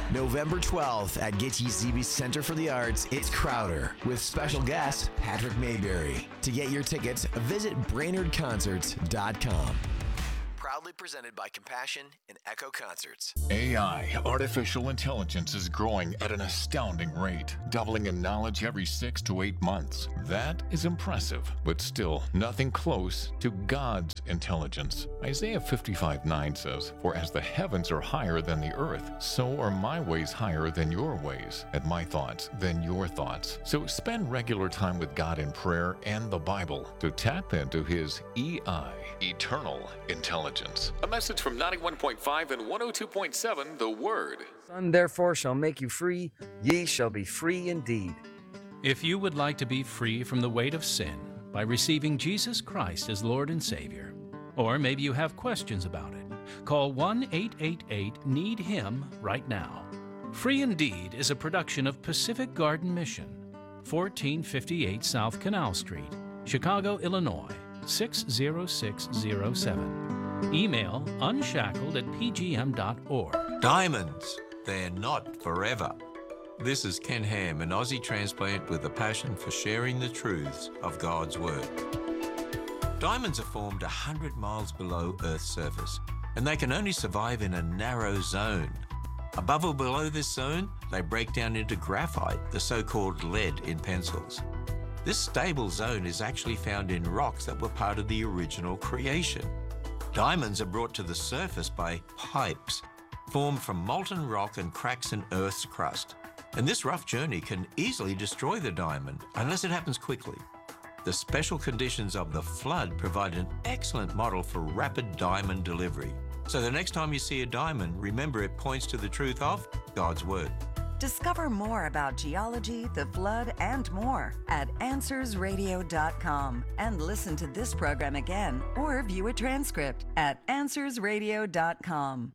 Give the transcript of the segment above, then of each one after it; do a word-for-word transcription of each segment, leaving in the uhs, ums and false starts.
November twelfth at Getty-Zeebe Center for the Arts, it's Crowder with special guest Patrick Mayberry. To get your tickets, visit Brainerd Concerts dot com. Proudly presented by Compassion and Echo Concerts. A I, artificial intelligence, is growing at an astounding rate, doubling in knowledge every six to eight months. That is impressive, but still nothing close to God's intelligence. Isaiah fifty-five nine says, "For as the heavens are higher than the earth, so are my ways higher than your ways, and my thoughts than your thoughts." So spend regular time with God in prayer and the Bible to tap into His E I, eternal intelligence. A message from ninety-one point five and one oh two point seven, The Word. Son therefore shall make you free, ye shall be free indeed. If you would like to be free from the weight of sin by receiving Jesus Christ as Lord and Savior, or maybe you have questions about it, call one eight eight eight need him right now. Free Indeed is a production of Pacific Garden Mission, fourteen fifty-eight South Canal Street, Chicago, Illinois, six zero six zero seven. Email unshackled at p g m dot org. Diamonds, they're not forever. This is Ken Ham, an Aussie transplant with a passion for sharing the truths of God's Word. Diamonds are formed one hundred miles below Earth's surface, and they can only survive in a narrow zone. Above or below this zone, they break down into graphite, the so-called lead in pencils. This stable zone is actually found in rocks that were part of the original creation. Diamonds are brought to the surface by pipes, formed from molten rock and cracks in Earth's crust. And this rough journey can easily destroy the diamond, unless it happens quickly. The special conditions of the flood provide an excellent model for rapid diamond delivery. So the next time you see a diamond, remember it points to the truth of God's Word. Discover more about geology, the flood, and more at answers radio dot com. And listen to this program again or view a transcript at answers radio dot com.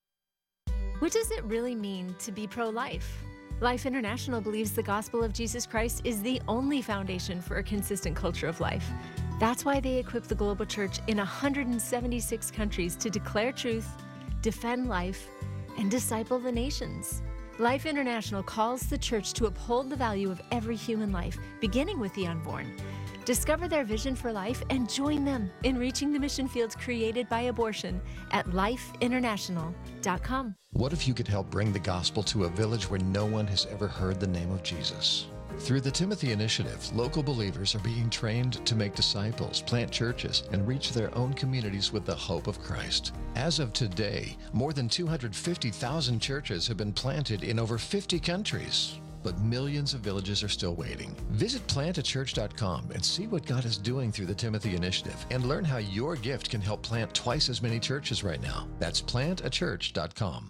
What does it really mean to be pro-life? Life International believes the gospel of Jesus Christ is the only foundation for a consistent culture of life. That's why they equip the global church in one hundred seventy-six countries to declare truth, defend life, and disciple the nations. Life International calls the church to uphold the value of every human life, beginning with the unborn. Discover their vision for life and join them in reaching the mission fields created by abortion at life international dot com. What if you could help bring the gospel to a village where no one has ever heard the name of Jesus? Through the Timothy Initiative, local believers are being trained to make disciples, plant churches, and reach their own communities with the hope of Christ. As of today, more than two hundred fifty thousand churches have been planted in over fifty countries. But millions of villages are still waiting. Visit plant a church dot com and see what God is doing through the Timothy Initiative and learn how your gift can help plant twice as many churches right now. That's plant a church dot com.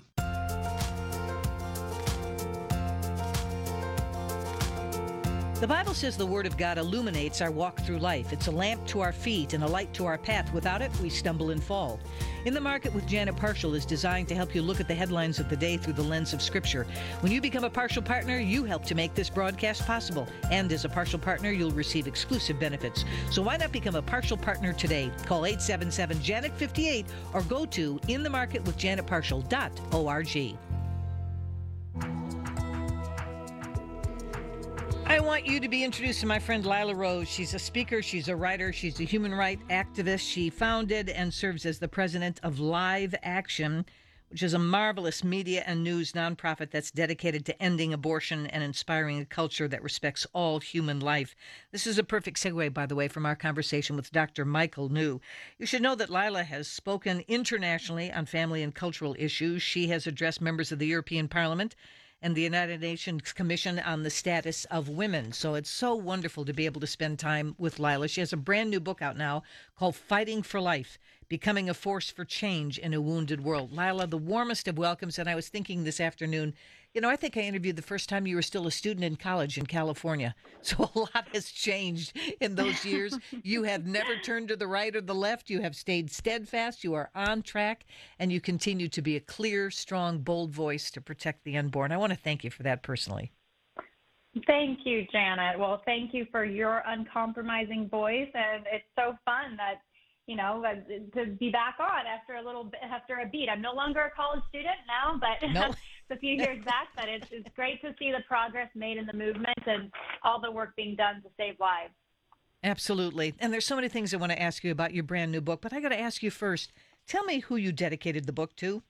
The Bible says the Word of God illuminates our walk through life. It's a lamp to our feet and a light to our path. Without it, we stumble and fall. In the Market with Janet Partial is designed to help you look at the headlines of the day through the lens of Scripture. When you become a partial partner, you help to make this broadcast possible. And as a partial partner, you'll receive exclusive benefits. So why not become a partial partner today? Call eight seven seven, Janet fifty-eight or go to in the market with janet partial dot org. I want you to be introduced to my friend Lila Rose. She's a speaker, she's a writer, she's a human rights activist. She founded and serves as the president of Live Action, which is a marvelous media and news nonprofit that's dedicated to ending abortion and inspiring a culture that respects all human life. This is a perfect segue, by the way, from our conversation with Doctor Michael New. You should know that Lila has spoken internationally on family and cultural issues. She has addressed members of the European Parliament and the United Nations Commission on the Status of Women. So it's so wonderful to be able to spend time with Lila. She has a brand new book out now called Fighting for Life, Becoming a Force for Change in a Wounded World. Lila, the warmest of welcomes. And I was thinking this afternoon, you know, I think I interviewed the first time you were still a student in college in California. So a lot has changed in those years. You have never turned to the right or the left. You have stayed steadfast. You are on track. And you continue to be a clear, strong, bold voice to protect the unborn. I want to thank you for that personally. Thank you, Janet. Well, thank you for your uncompromising voice. And it's so fun that, you know, to be back on after a little bit, after a beat. I'm no longer a college student now, but no. a few years back, but it's, it's great to see the progress made in the movement and all the work being done to save lives. Absolutely. And there's so many things I want to ask you about your brand new book, but I got to ask you first, tell me who you dedicated the book to.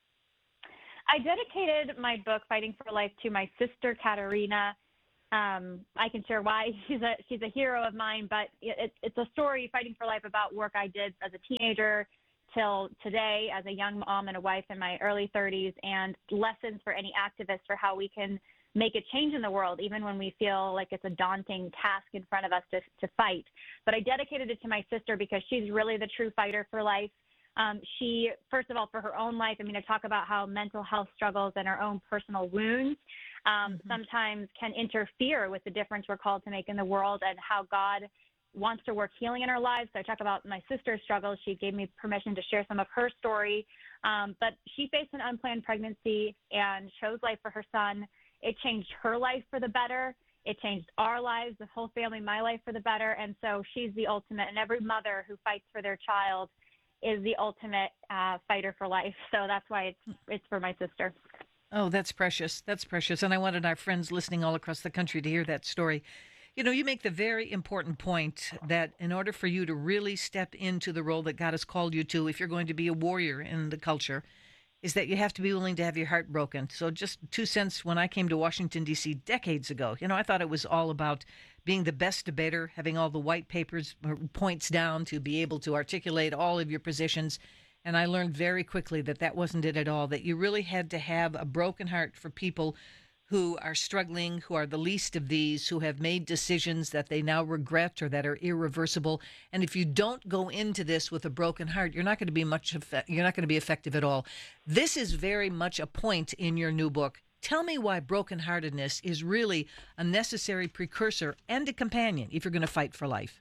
I dedicated my book, Fighting for Life, to my sister, Katerina. Um, I can share why. She's a she's a hero of mine, but it, it's a story, Fighting for Life, about work I did as a teenager till today as a young mom and a wife in my early thirties, and lessons for any activist for how we can make a change in the world, even when we feel like it's a daunting task in front of us to, to fight. But I dedicated it to my sister because she's really the true fighter for life. Um, she, first of all, for her own life, I mean, I talk about how mental health struggles and our own personal wounds um, mm-hmm. sometimes can interfere with the difference we're called to make in the world, and how God wants to work healing in our lives. So I talk about my sister's struggles. She gave me permission to share some of her story. Um, but she faced an unplanned pregnancy and chose life for her son. It changed her life for the better. It changed our lives, the whole family, my life for the better. And so she's the ultimate, and every mother who fights for their child is the ultimate uh, fighter for life. So that's why it's it's for my sister. Oh, that's precious. That's precious. And I wanted our friends listening all across the country to hear that story. You know, you make the very important point that in order for you to really step into the role that God has called you to, if you're going to be a warrior in the culture, is that you have to be willing to have your heart broken. So just two cents, when I came to Washington, D C decades ago, you know, I thought it was all about being the best debater, having all the white papers, points down to be able to articulate all of your positions. And I learned very quickly that that wasn't it at all, that you really had to have a broken heart for people who are struggling, who are the least of these, who have made decisions that they now regret or that are irreversible. And if you don't go into this with a broken heart, you're not going to be much effect- you're not going to be effective at all. This is very much a point in your new book. Tell me why brokenheartedness is really a necessary precursor and a companion if you're going to fight for life.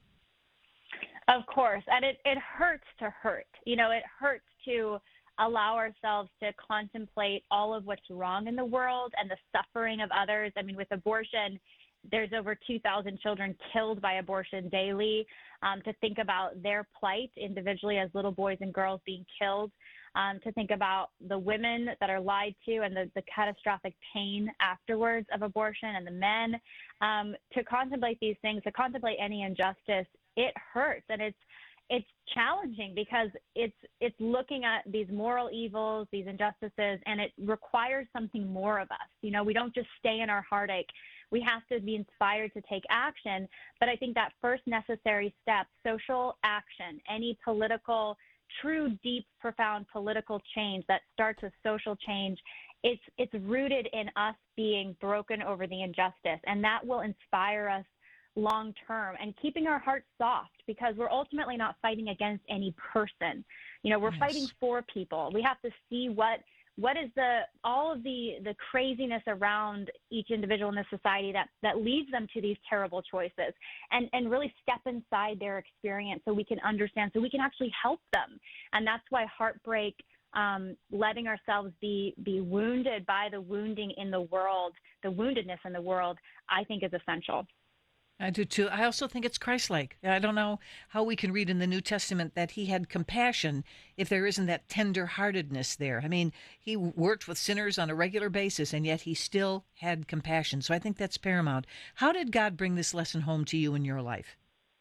Of course. And it, it hurts to hurt. You know, it hurts to allow ourselves to contemplate all of what's wrong in the world and the suffering of others. I mean, with abortion, there's over two thousand children killed by abortion daily. Um, to think about their plight individually as little boys and girls being killed, um, to think about the women that are lied to and the, the catastrophic pain afterwards of abortion, and the men, um, to contemplate these things, to contemplate any injustice, it hurts. And it's It's challenging because it's it's looking at these moral evils, these injustices, and it requires something more of us. You know, we don't just stay in our heartache. We have to be inspired to take action. But I think that first necessary step, social action, any political, true, deep, profound political change that starts with social change, it's it's rooted in us being broken over the injustice, and that will inspire us long term, and keeping our hearts soft, because we're ultimately not fighting against any person. You know, we're yes. fighting for people. We have to see what what is the all of the the craziness around each individual in this society that that leads them to these terrible choices, and and really step inside their experience so we can understand, so we can actually help them. And that's why heartbreak, um, letting ourselves be be wounded by the wounding in the world, the woundedness in the world, I think is essential. I do too. I also think it's Christ-like. I don't know how we can read in the New Testament that he had compassion if there isn't that tender-heartedness there. I mean, he worked with sinners on a regular basis, and yet he still had compassion. So I think that's paramount. How did God bring this lesson home to you in your life?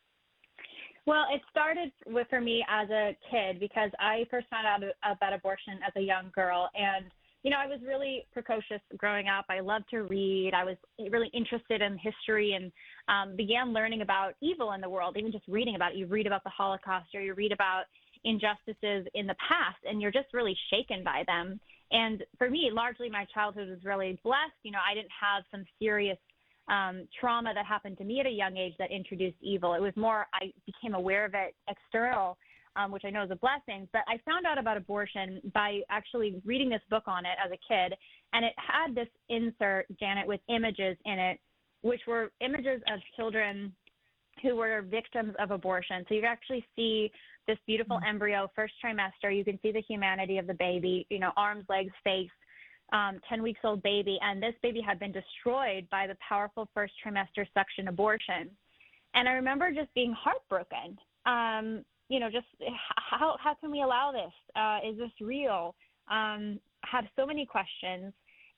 Well, it started with for me as a kid, because I first found out about abortion as a young girl, and you know, I was really precocious growing up. I loved to read. I was really interested in history, and um, began learning about evil in the world, even just reading about it. You read about the Holocaust, or you read about injustices in the past, and you're just really shaken by them. And for me, largely my childhood was really blessed. You know, I didn't have some serious um, trauma that happened to me at a young age that introduced evil. It was more I became aware of it external, Um, which I know is a blessing. But I found out about abortion by actually reading this book on it as a kid, and it had this insert, Janet, with images in it, which were images of children who were victims of abortion. So you can actually see this beautiful mm-hmm. embryo, first trimester. You can see the humanity of the baby, you know, arms, legs, face, um, ten weeks old baby. And this baby had been destroyed by the powerful first trimester suction abortion. And I remember just being heartbroken. Um, You know, just how how can we allow this? Uh, is this real? Um, have so many questions.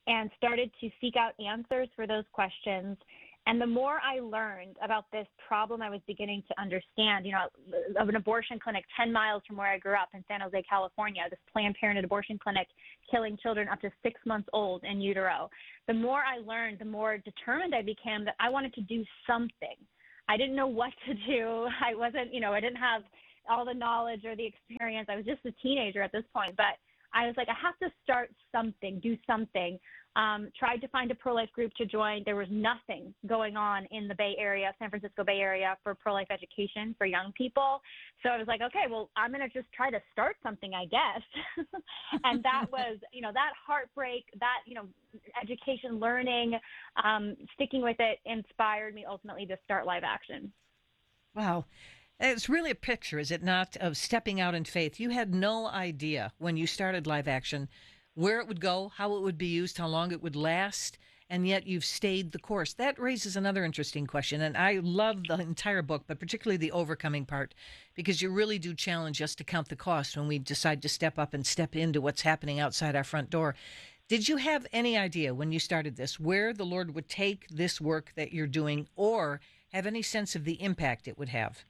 and started to seek out answers for those questions. And the more I learned about this problem I was beginning to understand, you know, of an abortion clinic ten miles from where I grew up in San Jose, California, this Planned Parenthood abortion clinic killing children up to six months old in utero. The more I learned, the more determined I became that I wanted to do something. I didn't know what to do. I wasn't, you know, I didn't have all the knowledge or the experience. I was just a teenager at this point, but I was like, I have to start something, do something. Um, tried to find a pro-life group to join. There was nothing going on in the Bay Area, San Francisco Bay Area, for pro-life education for young people. So I was like, okay, well, I'm going to just try to start something, I guess. And that was, you know, that heartbreak, that, you know, education, learning, um, sticking with it inspired me ultimately to start Live Action. Wow. It's really a picture, is it not, of stepping out in faith. You had no idea when you started Live Action where it would go, how it would be used, how long it would last, and yet you've stayed the course. That raises another interesting question, and I love the entire book, but particularly the overcoming part, because you really do challenge us to count the cost when we decide to step up and step into what's happening outside our front door. Did you have any idea when you started this where the Lord would take this work that you're doing, or have any sense of the impact it would have?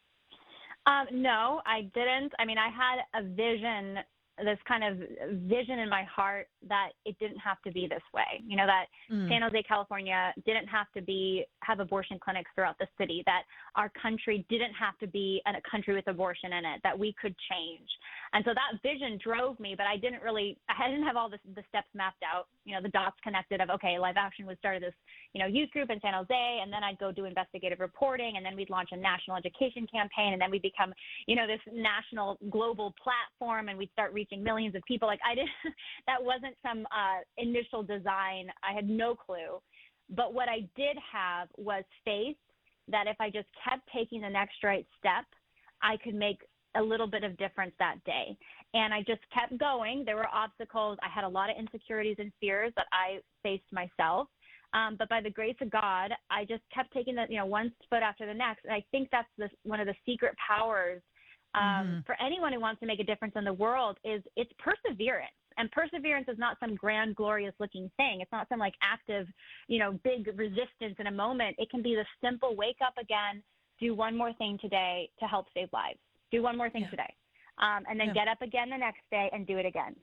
Um, no, I didn't. I mean, I had a vision, this kind of vision in my heart that it didn't have to be this way. You know, that mm. San Jose, California didn't have to be, have abortion clinics throughout the city, that our country didn't have to be a country with abortion in it, that we could change. And so that vision drove me, but I didn't really, I didn't have all the, the steps mapped out, you know, the dots connected of, okay, Live Action would start this, you know, youth group in San Jose, and then I'd go do investigative reporting, and then we'd launch a national education campaign, and then we'd become, you know, this national global platform, and we'd start reaching millions of people. Like I didn't, that wasn't some uh, initial design. I had no clue. But what I did have was faith that if I just kept taking the next right step, I could make a little bit of difference that day. And I just kept going. There were obstacles. I had a lot of insecurities and fears that I faced myself. Um, but by the grace of God, I just kept taking the, you know, one foot after the next. And I think that's the, one of the secret powers um, mm-hmm. for anyone who wants to make a difference in the world is it's perseverance. And perseverance is not some grand, glorious looking thing. It's not some like active, you know, big resistance in a moment. It can be the simple wake up again, do one more thing today to help save lives. Do one more thing yeah. today. Um, and then yeah. get up again the next day and do it again.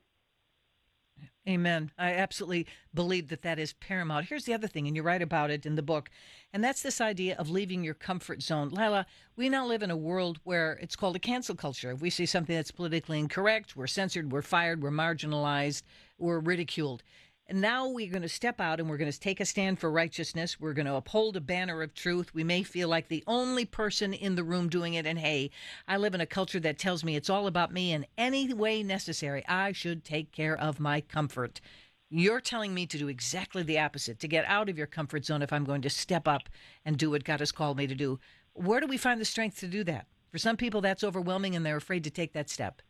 Amen. I absolutely believe that that is paramount. Here's the other thing, and you write about it in the book, and that's this idea of leaving your comfort zone. Lila, we now live in a world where it's called a cancel culture. If we see something that's politically incorrect, we're censored, we're fired, we're marginalized, we're ridiculed. And now we're going to step out and we're going to take a stand for righteousness. We're going to uphold a banner of truth. We may feel like the only person in the room doing it. And hey, I live in a culture that tells me it's all about me in any way necessary. I should take care of my comfort. You're telling me to do exactly the opposite, to get out of your comfort zone if I'm going to step up and do what God has called me to do. Where do we find the strength to do that? For some people, that's overwhelming and they're afraid to take that step.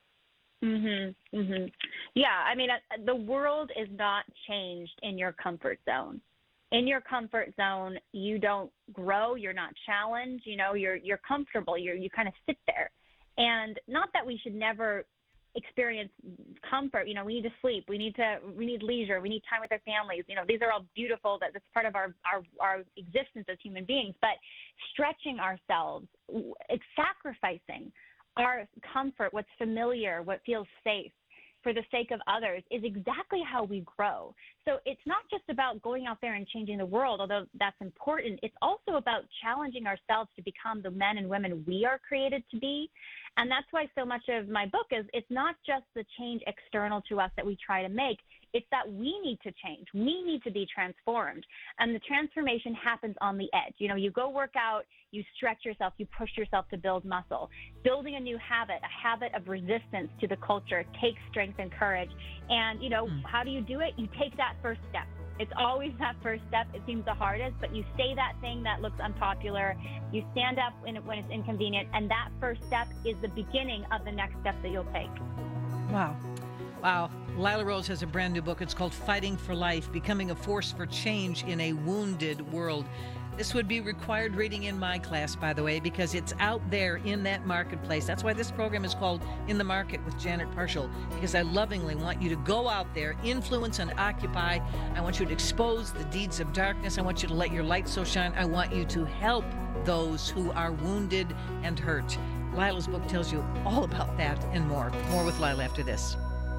Mhm. Mhm. Yeah, I mean, uh, the world is not changed in your comfort zone. In your comfort zone, you don't grow, you're not challenged, you know, you're you're comfortable, you're you kind of sit there. And not that we should never experience comfort, you know, we need to sleep, we need to we need leisure, we need time with our families. You know, these are all beautiful, that that's part of our our our existence as human beings, but stretching ourselves, it's sacrificing our comfort, what's familiar, what feels safe for the sake of others is exactly how we grow. So it's not just about going out there and changing the world, although that's important. It's also about challenging ourselves to become the men and women we are created to be. And that's why so much of my book is it's not just the change external to us that we try to make. It's that we need to change. We need to be transformed. And the transformation happens on the edge. You know, you go work out, you stretch yourself, you push yourself to build muscle. Building a new habit, a habit of resistance to the culture takes strength and courage. And, you know, mm. how do you do it? You take that first step. It's always that first step. It seems the hardest, but you say that thing that looks unpopular. You stand up when, it, when it's inconvenient, and that first step is the beginning of the next step that you'll take. Wow. Wow. Lila Rose has a brand new book. It's called Fighting for Life, Becoming a Force for Change in a Wounded World. This would be required reading in my class, by the way, because it's out there in that marketplace. That's why this program is called In the Market with Janet Parshall, because I lovingly want you to go out there, influence and occupy. I want you to expose the deeds of darkness. I want you to let your light so shine. I want you to help those who are wounded and hurt. Lila's book tells you all about that and more. More with Lila after this.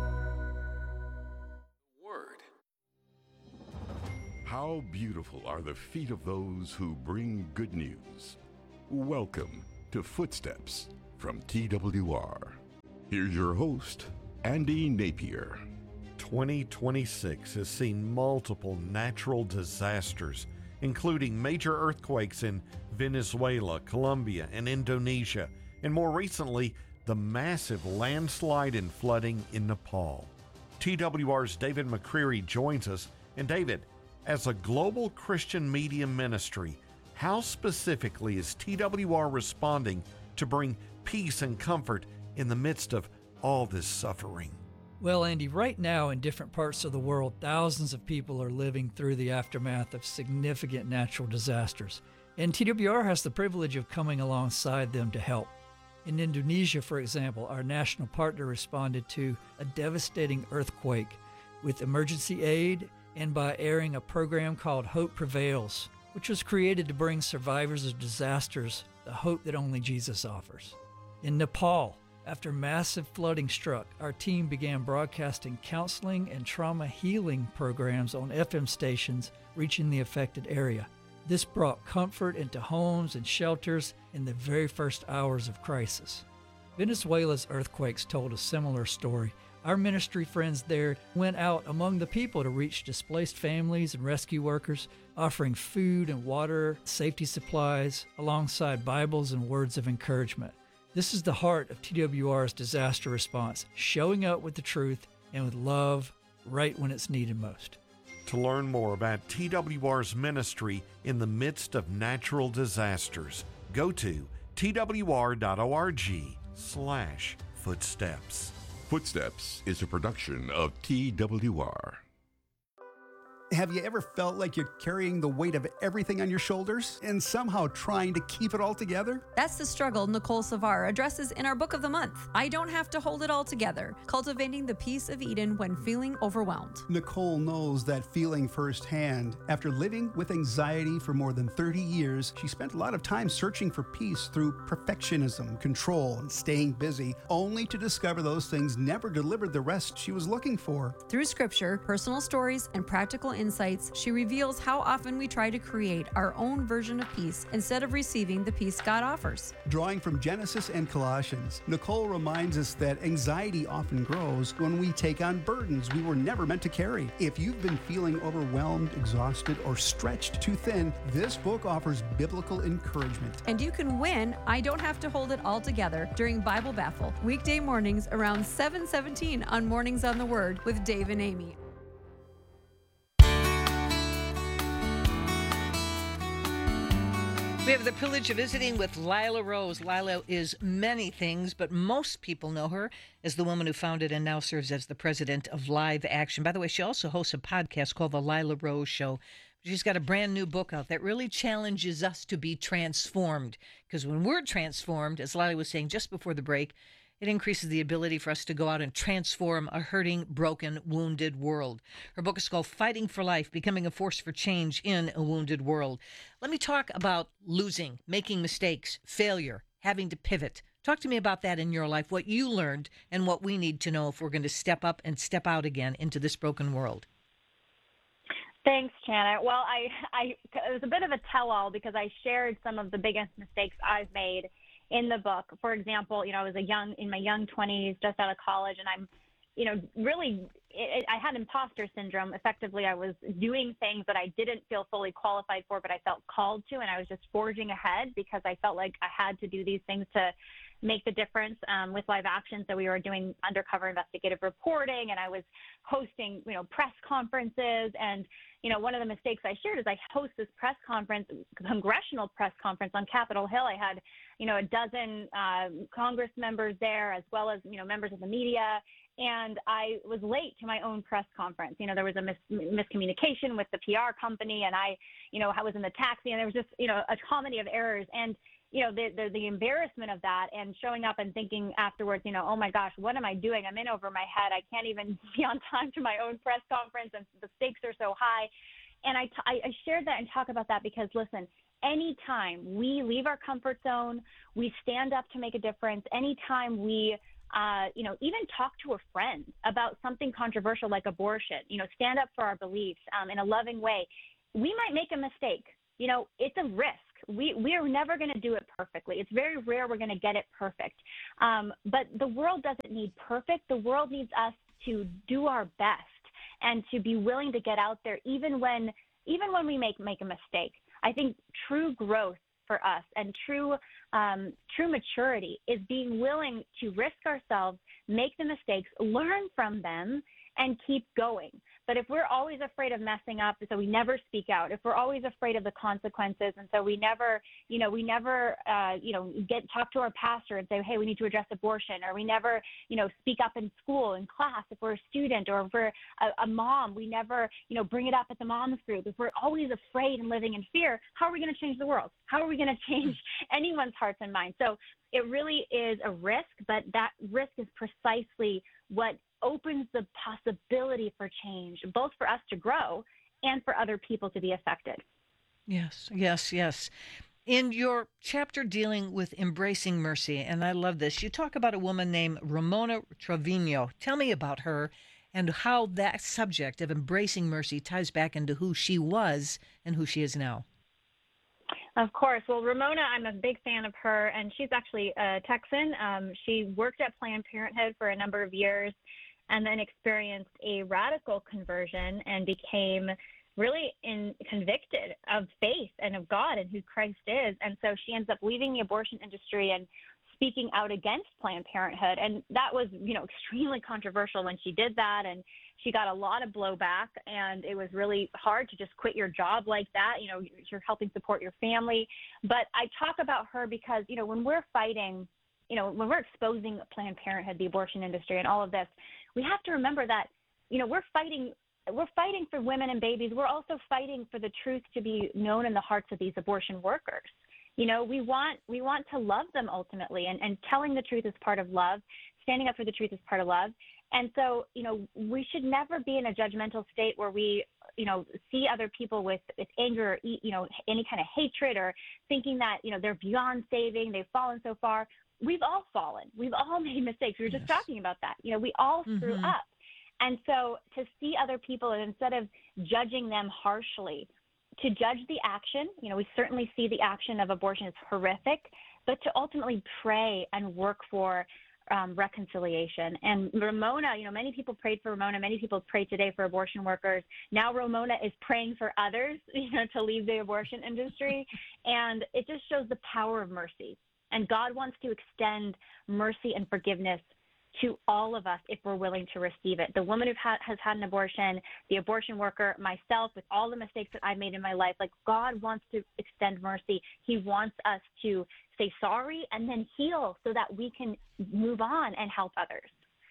How beautiful are the feet of those who bring good news. Welcome to Footsteps from T W R. Here's your host, Andy Napier. twenty twenty-six has seen multiple natural disasters, including major earthquakes in Venezuela, Colombia, and Indonesia, and more recently, the massive landslide and flooding in Nepal. T W R's David McCreary joins us. And David, as a global Christian media ministry, how specifically is T W R responding to bring peace and comfort in the midst of all this suffering? Well, Andy, right now in different parts of the world, thousands of people are living through the aftermath of significant natural disasters. And T W R has the privilege of coming alongside them to help. In Indonesia, for example, our national partner responded to a devastating earthquake with emergency aid and by airing a program called Hope Prevails, which was created to bring survivors of disasters the hope that only Jesus offers. In Nepal, after massive flooding struck, our team began broadcasting counseling and trauma healing programs on F M stations reaching the affected area. This brought comfort into homes and shelters in the very first hours of crisis. Venezuela's earthquakes told a similar story. Our ministry friends there went out among the people to reach displaced families and rescue workers, offering food and water, safety supplies, alongside Bibles and words of encouragement. This is the heart of T W R's disaster response, showing up with the truth and with love right when it's needed most. To learn more about T W R's ministry in the midst of natural disasters, go to twr.org slash footsteps. Footsteps is a production of T W R. Have you ever felt like you're carrying the weight of everything on your shoulders and somehow trying to keep it all together? That's the struggle Nicole Savar addresses in our book of the month, I Don't Have to Hold It All Together, Cultivating the Peace of Eden When Feeling Overwhelmed. Nicole knows that feeling firsthand. After living with anxiety for more than thirty years, she spent a lot of time searching for peace through perfectionism, control, and staying busy, only to discover those things never delivered the rest she was looking for. Through scripture, personal stories, and practical insights, she reveals how often we try to create our own version of peace instead of receiving the peace God offers. Drawing from Genesis and Colossians, Nicole reminds us that anxiety often grows when we take on burdens we were never meant to carry. If you've been feeling overwhelmed, exhausted, or stretched too thin, this book offers biblical encouragement. And you can win I Don't Have to Hold It All Together during Bible Baffle, weekday mornings around seven seventeen on Mornings on the Word with Dave and Amy. We have the privilege of visiting with Lila Rose. Lila is many things, but most people know her as the woman who founded and now serves as the president of Live Action. By the way, she also hosts a podcast called The Lila Rose Show. She's got a brand new book out that really challenges us to be transformed. Because when we're transformed, as Lila was saying just before the break, it increases the ability for us to go out and transform a hurting, broken, wounded world. Her book is called Fighting for Life, Becoming a Force for Change in a Wounded World. Let me talk about losing, making mistakes, failure, having to pivot. Talk to me about that in your life, what you learned and what we need to know if we're going to step up and step out again into this broken world. Thanks, Janet. Well, I, I, it was a bit of a tell-all because I shared some of the biggest mistakes I've made in the book. For example, you know, I was a young, in my young twenties, just out of college, and I'm, you know, really, it, I had imposter syndrome. Effectively, I was doing things that I didn't feel fully qualified for, but I felt called to, and I was just forging ahead because I felt like I had to do these things to make the difference um, with Live Action. So we were doing undercover investigative reporting, and I was hosting, you know, press conferences. And, you know, one of the mistakes I shared is I host this press conference, congressional press conference on Capitol Hill. I had, you know, a dozen uh, Congress members there, as well as, you know, members of the media. and I was late to my own press conference. You know, there was a mis- miscommunication with the P R company, and I, you know, I was in the taxi, and there was just, you know, a comedy of errors. And, you know, the, the, the embarrassment of that and showing up and thinking afterwards, you know, oh my gosh, what am I doing? I'm in over my head. I can't even be on time to my own press conference, and the stakes are so high. And I, t- I shared that and talk about that because, listen, anytime we leave our comfort zone, we stand up to make a difference. Anytime we, uh, you know, even talk to a friend about something controversial like abortion, you know, stand up for our beliefs um, in a loving way, we might make a mistake. You know, it's a risk. We we are never going to do it perfectly. It's very rare we're going to get it perfect. Um, but the world doesn't need perfect. The world needs us to do our best and to be willing to get out there even when even when we make make a mistake. I think true growth for us and true um, true maturity is being willing to risk ourselves, make the mistakes, learn from them, and keep going. But if we're always afraid of messing up, so we never speak out, if we're always afraid of the consequences, and so we never, you know, we never, uh, you know, get talk to our pastor and say, hey, we need to address abortion, or we never, you know, speak up in school, in class, if we're a student, or if we're a, a mom, we never, you know, bring it up at the moms group. If we're always afraid and living in fear, how are we going to change the world? How are we going to change anyone's hearts and minds? So it really is a risk, but that risk is precisely what opens the possibility for change, both for us to grow and for other people to be affected. Yes, yes, yes. In your chapter dealing with embracing mercy, and I love this, you talk about a woman named Ramona Trevino. Tell me about her and how that subject of embracing mercy ties back into who she was and who she is now. Of course. Well, Ramona, I'm a big fan of her, and she's actually a Texan. Um, she worked at Planned Parenthood for a number of years and then experienced a radical conversion and became really in, convicted of faith and of God and who Christ is. And so she ends up leaving the abortion industry and speaking out against Planned Parenthood. And that was, you know, extremely controversial when she did that. And she got a lot of blowback, and it was really hard to just quit your job like that. You know, you're helping support your family. But I talk about her because, you know, when we're fighting, you know, when we're exposing Planned Parenthood, the abortion industry, and all of this, we have to remember that, you know, we're fighting we're fighting for women and babies. We're also fighting for the truth to be known in the hearts of these abortion workers. You know, we want we want to love them ultimately, and, and telling the truth is part of love. Standing up for the truth is part of love. And so, you know, we should never be in a judgmental state where we, you know, see other people with, with anger, or, you know, any kind of hatred, or thinking that, you know, they're beyond saving, they've fallen so far. We've all fallen. We've all made mistakes. We were just yes. talking about that. You know, we all screw mm-hmm. up. And so to see other people, and instead of judging them harshly, to judge the action, you know, we certainly see the action of abortion as horrific, but to ultimately pray and work for um, reconciliation. And Ramona, you know, many people prayed for Ramona. Many people pray today for abortion workers. Now Ramona is praying for others, you know, to leave the abortion industry. And it just shows the power of mercy. And God wants to extend mercy and forgiveness to all of us if we're willing to receive it. The woman who ha- has had an abortion, the abortion worker, myself, with all the mistakes that I've made in my life, like God wants to extend mercy. He wants us to say sorry and then heal so that we can move on and help others.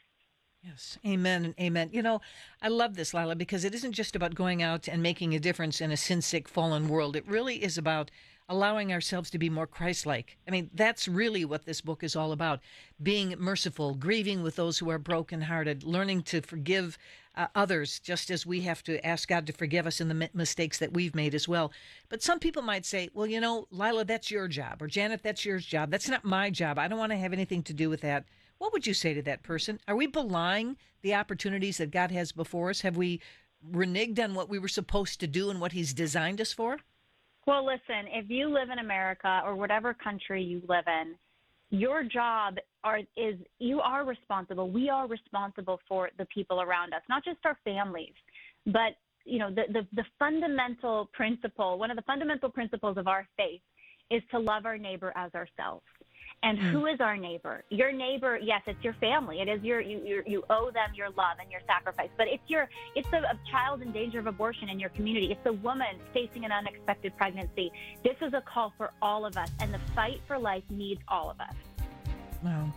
Yes, amen and amen. You know, I love this, Lila, because it isn't just about going out and making a difference in a sin-sick, fallen world. It really is about allowing ourselves to be more Christ-like. I mean, that's really what this book is all about. Being merciful, grieving with those who are brokenhearted, learning to forgive uh, others, just as we have to ask God to forgive us in the mistakes that we've made as well. But some people might say, well, you know, Lila, that's your job, or Janet, that's your job. That's not my job. I don't want to have anything to do with that. What would you say to that person? Are we belying the opportunities that God has before us? Have we reneged on what we were supposed to do and what he's designed us for? Well, listen, if you live in America or whatever country you live in, your job are, is you are responsible. We are responsible for the people around us, not just our families, but, you know, the, the, the fundamental principle, one of the fundamental principles of our faith is to love our neighbor as ourselves. And mm. who is our neighbor? Your neighbor, yes, it's your family. It is your you, you you owe them your love and your sacrifice. But it's your it's a, a child in danger of abortion in your community. It's a woman facing an unexpected pregnancy. This is a call for all of us, and the fight for life needs all of us. Wow.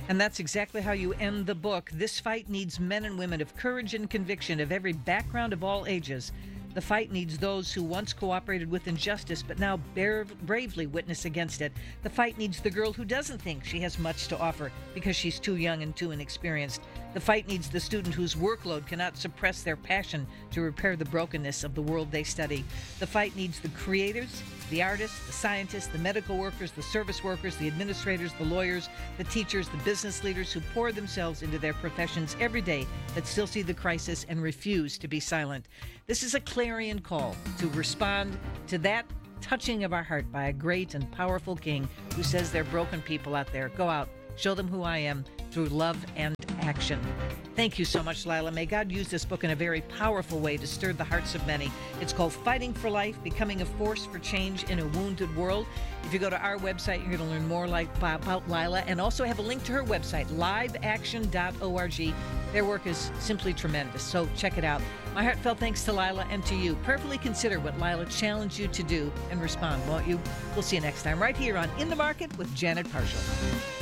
And that's exactly how you end the book. This fight needs men and women of courage and conviction, of every background, of all ages. The fight needs those who once cooperated with injustice but now bear, bravely witness against it. The fight needs the girl who doesn't think she has much to offer because she's too young and too inexperienced. The fight needs the student whose workload cannot suppress their passion to repair the brokenness of the world they study. The fight needs the creators, the artists, the scientists, the medical workers, the service workers, the administrators, the lawyers, the teachers, the business leaders who pour themselves into their professions every day that still see the crisis and refuse to be silent. This is a clarion call to respond to that touching of our heart by a great and powerful King who says there are broken people out there. Go out, show them who I am through love and action. Thank you so much, Lila. May God use this book in a very powerful way to stir the hearts of many. It's called Fighting for Life, Becoming a Force for Change in a Wounded World. If you go to our website, you're going to learn more like, about Lila, and also have a link to her website, live action dot org. Their work is simply tremendous, so check it out. My heartfelt thanks to Lila and to you. Prayerfully consider what Lila challenged you to do and respond, won't you? We'll see you next time right here on In the Market with Janet Parshall.